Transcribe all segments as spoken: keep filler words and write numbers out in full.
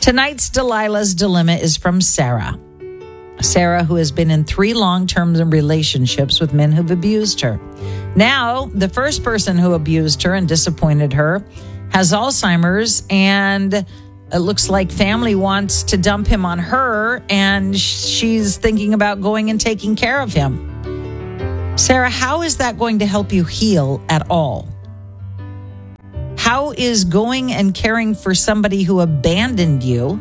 Tonight's Delilah's Dilemma is from Sarah. Sarah, who has been in three long-term relationships with men who've abused her. Now, the first person who abused her and disappointed her has Alzheimer's, and it looks like family wants to dump him on her, and she's thinking about going and taking care of him. Sarah, how is that going to help you heal at all? How is going and caring for somebody who abandoned you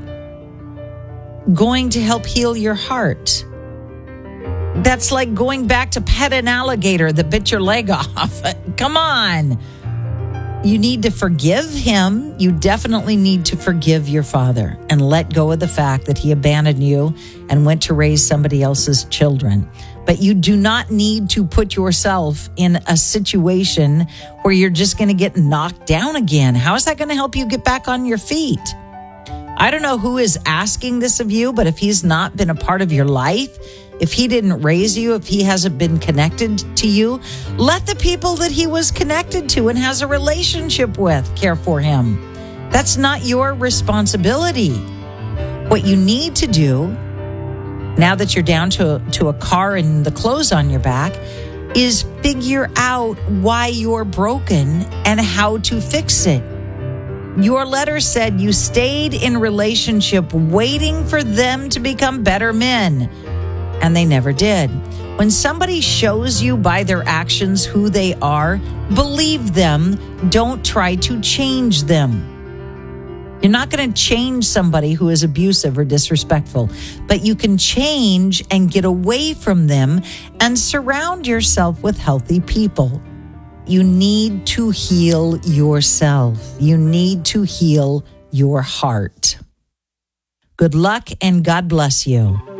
going to help heal your heart? That's like going back to pet an alligator that bit your leg off. Come on. You need to forgive him. You definitely need to forgive your father and let go of the fact that he abandoned you and went to raise somebody else's children. But you do not need to put yourself in a situation where you're just going to get knocked down again. How is that going to help you get back on your feet? I don't know who is asking this of you, but if he's not been a part of your life, if he didn't raise you, if he hasn't been connected to you, let the people that he was connected to and has a relationship with care for him. That's not your responsibility. What you need to do, now that you're down to, to a car and the clothes on your back, is figure out why you're broken and how to fix it. Your letter said you stayed in relationship waiting for them to become better men, and they never did. When somebody shows you by their actions who they are, believe them. Don't try to change them. You're not going to change somebody who is abusive or disrespectful, but you can change and get away from them and surround yourself with healthy people. You need to heal yourself. You need to heal your heart. Good luck and God bless you.